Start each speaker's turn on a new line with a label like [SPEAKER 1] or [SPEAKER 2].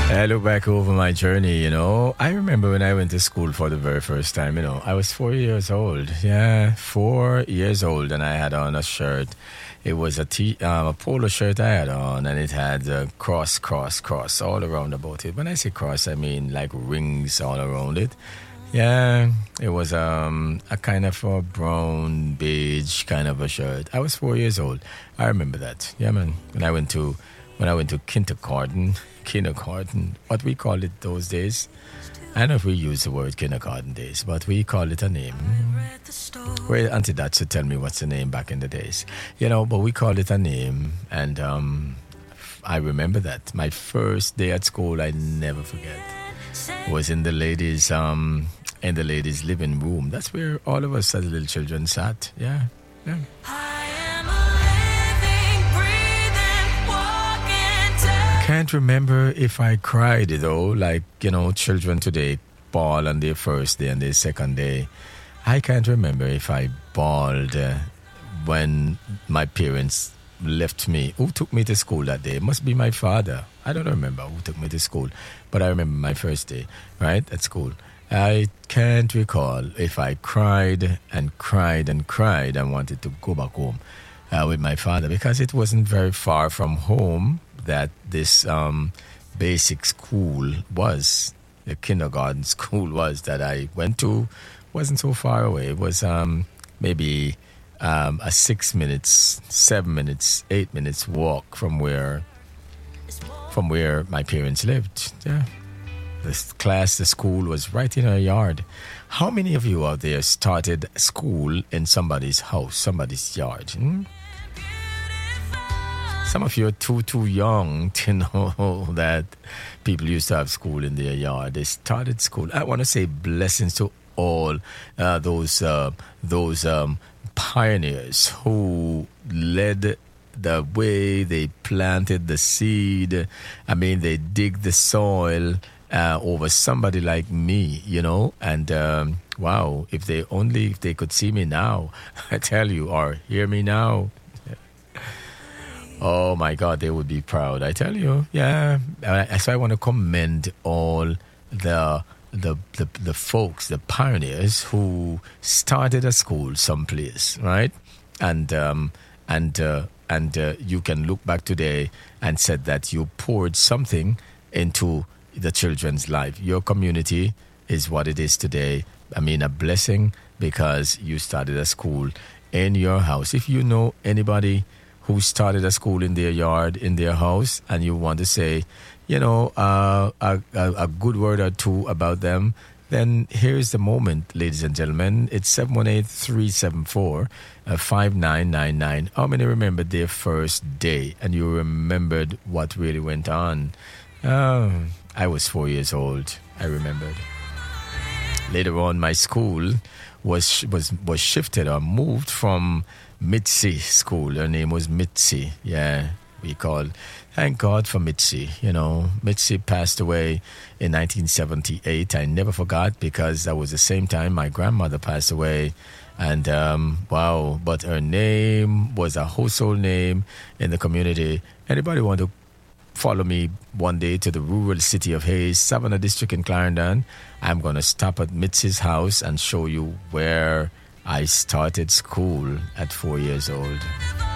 [SPEAKER 1] I look back over my journey, I remember when I went to school for the very first time, I was 4 years old. Yeah, 4 years old, and I had on a shirt. It was a polo shirt I had on, and it had cross all around about it. When I say cross, I mean like rings all around it. Yeah, it was a kind of a brown, beige kind of a shirt. I was 4 years old. I remember that. Yeah, man. When I went to kindergarten, what we called it those days. I don't know if we use the word kindergarten days, but we call it a name. Well, Auntie Dad should tell me what's the name back in the days. But we called it a name, and I remember that. My first day at school, I never forget, was in the ladies' living room. That's where all of us as little children sat. Yeah. Can't remember if I cried though, like children today bawl on their first day and their second day. I can't remember if I bawled when my parents left me. Who took me to school that day? It must be my father. I don't remember who took me to school, but I remember my first day, right, at school. I can't recall if I cried and wanted to go back home with my father, because it wasn't very far from home that this basic school was. The kindergarten school was that I went to. Wasn't so far away. It was maybe a 6 minutes, 7 minutes, 8 minutes walk from where my parents lived. Yeah. The school was right in our yard. How many of you out there started school in somebody's house, somebody's yard? Some of you are too young to know that people used to have school in their yard. They started school. I want to say blessings to all those pioneers who led the way. They planted the seed. I mean, they dig the soil over somebody like me, and wow, if they could see me now, I tell you, or hear me now, oh my God, they would be proud. I tell you, yeah. So I want to commend all the folks, the pioneers who started a school someplace, right? And you can look back today and said that you poured something into the children's life. Your community is what it is today. I mean, a blessing, because you started a school in your house. If you know anybody who started a school in their yard, in their house, and you want to say, a good word or two about them, then here's the moment, ladies and gentlemen. It's 718-374-5999. How many remembered their first day and you remembered what really went on? I was 4 years old. I remembered. Later on, my school was shifted or moved from Mitzi School. Her name was Mitzi. Yeah, we called. Thank God for Mitzi. Mitzi passed away in 1978. I never forgot, because that was the same time my grandmother passed away. And wow, but her name was a household name in the community. Anybody want to follow me one day to the rural city of Hayes, Savannah District in Clarendon? I'm going to stop at Mitzi's house and show you where I started school at 4 years old.